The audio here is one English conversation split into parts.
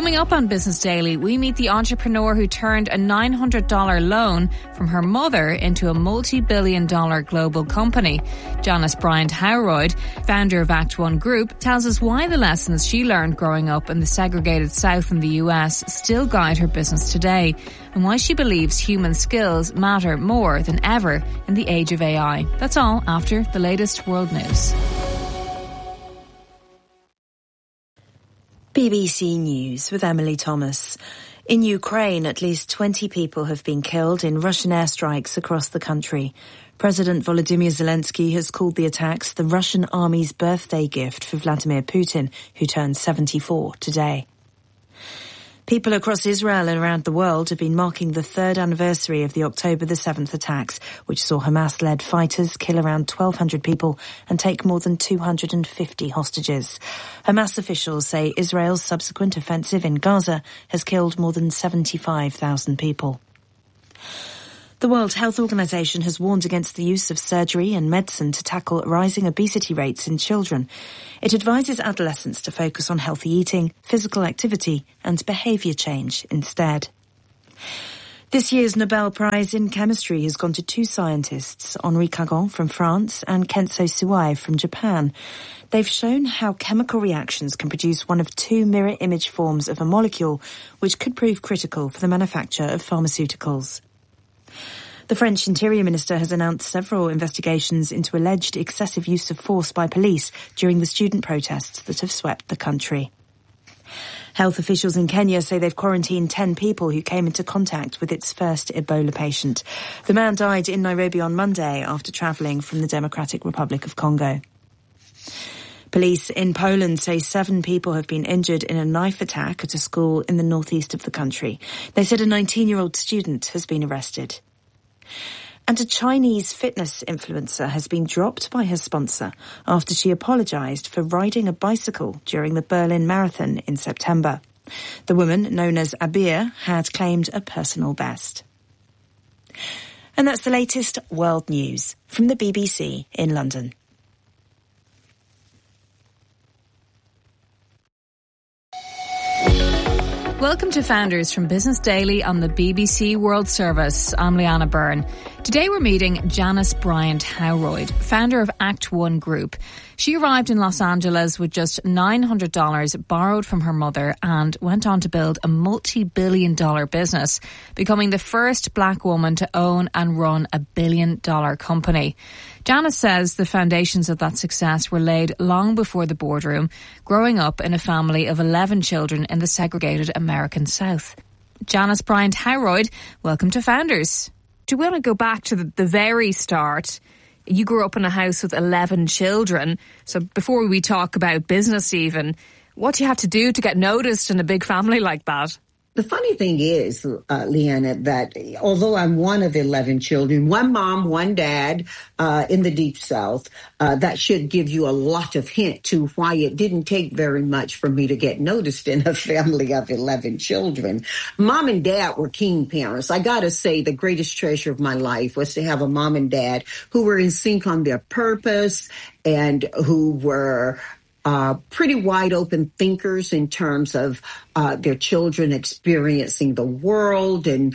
Coming up on Business Daily, we meet the entrepreneur who turned a $900 loan from her mother into a multi-billion-dollar global company. Janice Bryant-Howroyd, founder of Act One Group, tells us why the lessons she learned growing up in the segregated South in the US still guide her business today, and why she believes human skills matter more than ever in the age of AI. That's all after the latest world news. BBC News with Emily Thomas. In Ukraine, at least 20 people have been killed in Russian airstrikes across the country. President Volodymyr Zelensky has called the attacks the Russian army's birthday gift for Vladimir Putin, who turned 74 today. People across Israel and around the world have been marking the third anniversary of the October the 7th attacks, which saw Hamas-led fighters kill around 1,200 people and take more than 250 hostages. Hamas officials say Israel's subsequent offensive in Gaza has killed more than 75,000 people. The World Health Organization has warned against the use of surgery and medicine to tackle rising obesity rates in children. It advises adolescents to focus on healthy eating, physical activity and behavior change instead. This year's Nobel Prize in Chemistry has gone to two scientists, Henri Cagon from France and Kenzo Suwai from Japan. They've shown how chemical reactions can produce one of two mirror image forms of a molecule, which could prove critical for the manufacture of pharmaceuticals. The French Interior Minister has announced several investigations into alleged excessive use of force by police during the student protests that have swept the country. Health officials in Kenya say they've quarantined 10 people who came into contact with its first Ebola patient. The man died in Nairobi on Monday after travelling from the Democratic Republic of Congo. Police in Poland say 7 people have been injured in a knife attack at a school in the northeast of the country. They said a 19-year-old student has been arrested. And a Chinese fitness influencer has been dropped by her sponsor after she apologised for riding a bicycle during the Berlin Marathon in September. The woman, known as Abir, had claimed a personal best. And that's the latest world news from the BBC in London. Welcome to Founders from Business Daily on the BBC World Service. I'm Leanna Byrne. Today we're meeting Janice Bryant-Howroyd, founder of Act One Group. She arrived in Los Angeles with just $900 borrowed from her mother and went on to build a multi-billion-dollar business, becoming the first black woman to own and run a billion-dollar company. Janice says the foundations of that success were laid long before the boardroom, growing up in a family of 11 children in the segregated American South. Janice Bryant-Howroyd, welcome to Founders. Do we want to go back to the very start? You grew up in a house with 11 children. So before we talk about business even, what do you have to do to get noticed in a big family like that? The funny thing is, Leanna, that although I'm one of 11 children, one mom, one dad, in the Deep South, that should give you a lot of hint to why it didn't take very much for me to get noticed in a family of 11 children. Mom and dad were keen parents. I gotta say the greatest treasure of my life was to have a mom and dad who were in sync on their purpose and who were pretty wide open thinkers in terms of their children experiencing the world and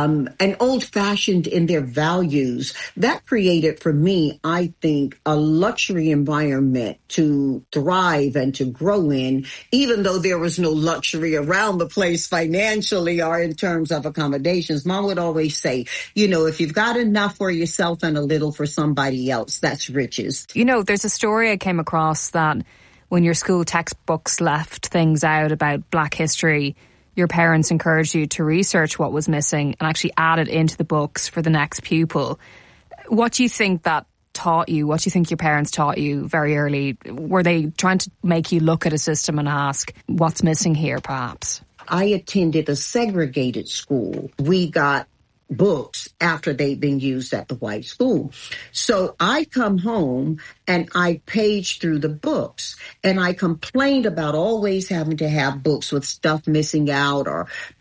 old fashioned in their values. That created for me, I think, a luxury environment to thrive and to grow in, even though there was no luxury around the place financially or in terms of accommodations. Mom would always say, you know, if you've got enough for yourself and a little for somebody else, that's riches. You know, there's a story I came across that when your school textbooks left things out about Black history, your parents encouraged you to research what was missing and actually add it into the books for the next pupil. What do you think that taught you? What do you think your parents taught you very early? Were they trying to make you look at a system and ask, what's missing here, perhaps? I attended a segregated school. We got books after they'd been used at the white school. So I come home and I paged through the books and I complained about always having to have books with stuff missing out or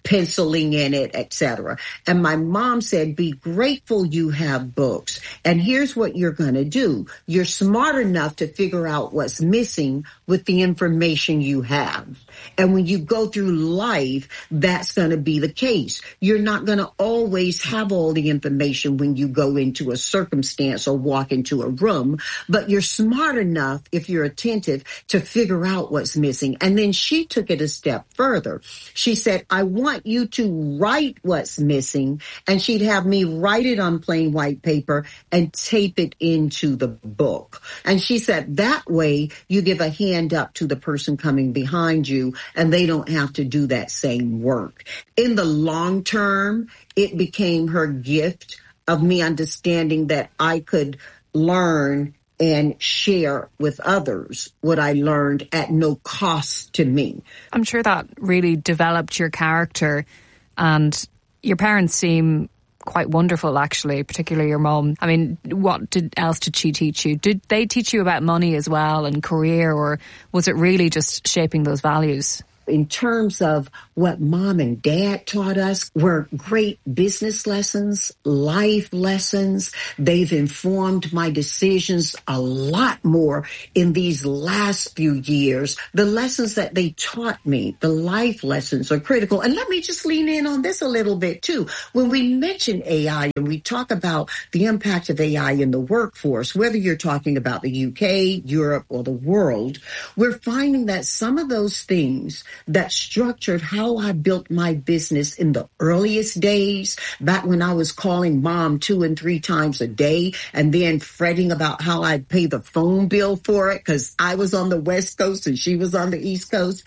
penciling in it, etc. And my mom said, be grateful you have books. And here's what you're going to do. You're smart enough to figure out what's missing with the information you have. And when you go through life, that's going to be the case. You're not going to always have all the information when you go into a circumstance or walk into a room, but you're smart enough, if you're attentive, to figure out what's missing. And then she took it a step further. She said, I want you to write what's missing, and she'd have me write it on plain white paper and tape it into the book. And she said, that way you give a hand up to the person coming behind you, and they don't have to do that same work. In the long term, it became her gift of me understanding that I could learn and share with others what I learned at no cost to me. I'm sure that really developed your character, and your parents seem quite wonderful, actually, particularly your mum. I mean, what else did she teach you? Did they teach you about money as well and career, or was it really just shaping those values? In terms of what mom and dad taught us were great business lessons, life lessons. They've informed my decisions a lot more in these last few years. The lessons that they taught me, the life lessons, are critical. And let me just lean in on this a little bit too. When we mention AI and we talk about the impact of AI in the workforce, whether you're talking about the UK, Europe, or the world, we're finding that some of those things that structured how I built my business in the earliest days, back when I was calling mom 2 and 3 times a day and then fretting about how I'd pay the phone bill for it because I was on the West Coast and she was on the East Coast.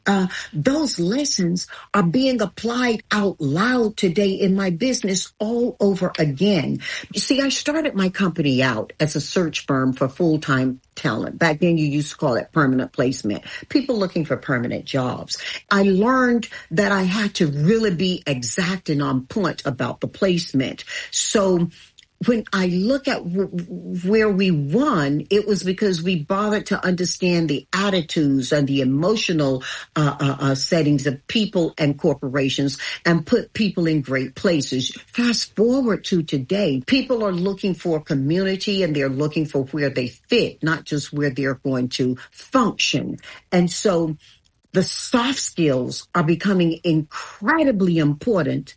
Those lessons are being applied out loud today in my business all over again. You see, I started my company out as a search firm for full-time talent. Back then, you used to call it permanent placement. People looking for permanent jobs. I learned that I had to really be exact and on point about the placement. So when I look at where we won, it was because we bothered to understand the attitudes and the emotional settings of people and corporations and put people in great places. Fast forward to today, people are looking for community and they're looking for where they fit, not just where they're going to function. And so the soft skills are becoming incredibly important.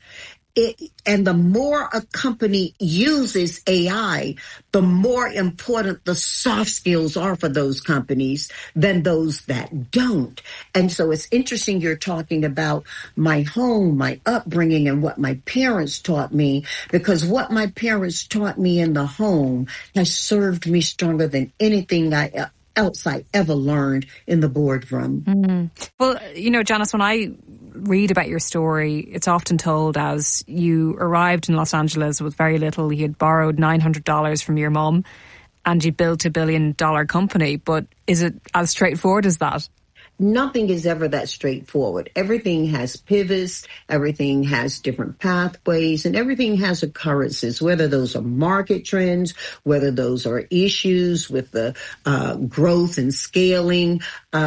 And the more a company uses AI, the more important the soft skills are for those companies than those that don't. And so it's interesting you're talking about my home, my upbringing, and what my parents taught me, because what my parents taught me in the home has served me stronger than anything else I ever learned in the boardroom. Mm-hmm. Well, you know, Janice, when I read about your story, it's often told as you arrived in Los Angeles with very little. You had borrowed $900 from your mum and you built $1 billion company. But is it as straightforward as that? Nothing is ever that straightforward. Everything has pivots, everything has different pathways, and everything has occurrences, whether those are market trends, whether those are issues with the growth and scaling.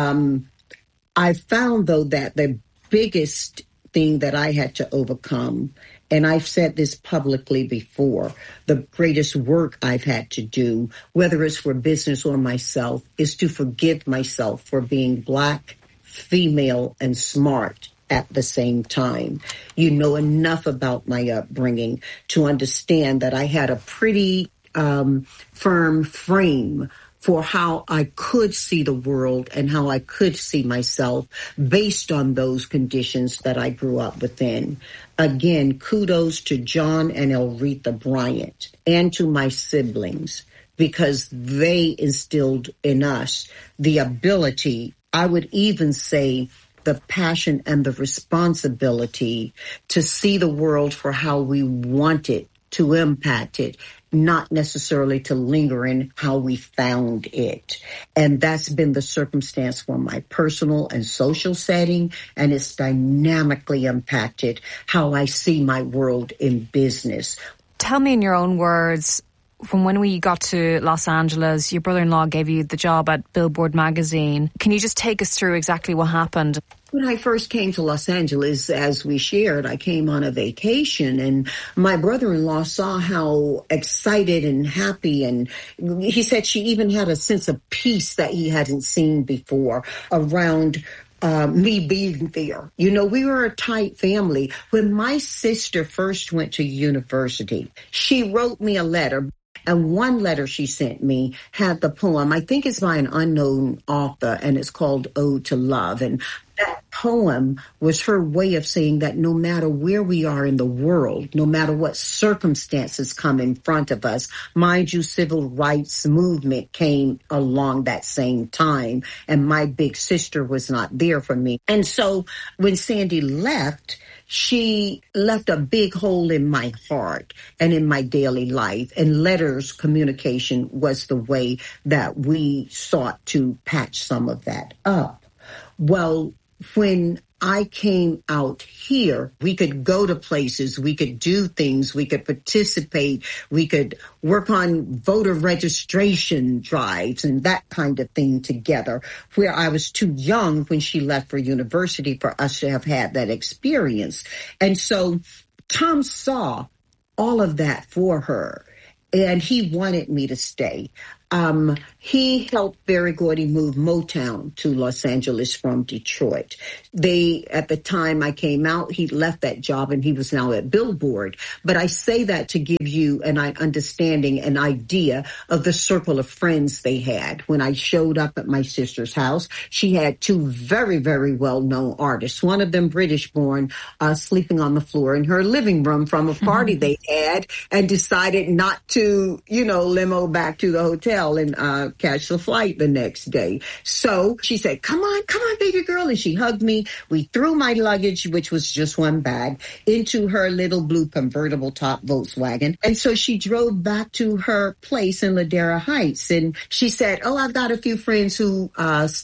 I found, though, that the biggest thing that I had to overcome, and I've said this publicly before, the greatest work I've had to do, whether it's for business or myself, is to forgive myself for being Black, female, and smart at the same time. You know enough about my upbringing to understand that I had a pretty firm frame for how I could see the world and how I could see myself based on those conditions that I grew up within. Again, kudos to John and Elretha Bryant and to my siblings, because they instilled in us the ability, I would even say, the passion and the responsibility to see the world for how we want it to impact it, not necessarily to linger in how we found it. And that's been the circumstance for my personal and social setting, and it's dynamically impacted how I see my world in business. Tell me in your own words, from when we got to Los Angeles, your brother-in-law gave you the job at Billboard magazine. Can you just take us through exactly what happened? When I first came to Los Angeles, as we shared, I came on a vacation, and my brother-in-law saw how excited and happy, and he said she even had a sense of peace that he hadn't seen before around me being there. You know, we were a tight family. When my sister first went to university, she wrote me a letter. And one letter she sent me had the poem, I think it's by an unknown author, and it's called Ode to Love. And that poem was her way of saying that no matter where we are in the world, no matter what circumstances come in front of us, mind you, civil rights movement came along that same time, and my big sister was not there for me. And so when Sandy left, she left a big hole in my heart and in my daily life. And letters communication was the way that we sought to patch some of that up. Well, when I came out here, we could go to places, we could do things, we could participate, we could work on voter registration drives and that kind of thing together, where I was too young when she left for university for us to have had that experience. And so Tom saw all of that for her, and he wanted me to stay. He helped Berry Gordy move Motown to Los Angeles from Detroit. At the time I came out, he left that job and he was now at Billboard. But I say that to give you an understanding, an idea of the circle of friends they had. When I showed up at my sister's house, she had two very, very well-known artists, one of them British-born, sleeping on the floor in her living room from a party they had, and decided not to, limo back to the hotel and catch the flight the next day. So she said, come on, baby girl. And she hugged me. We threw my luggage, which was just one bag, into her little blue convertible top Volkswagen. And so she drove back to her place in Ladera Heights. And she said, I've got a few friends who